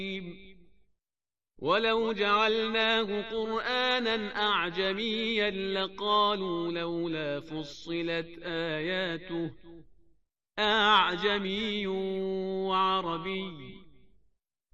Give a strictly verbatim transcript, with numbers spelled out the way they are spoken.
ولو جعلناه قرآنا أعجميا لقالوا لولا فصلت آياته أعجمي وعربي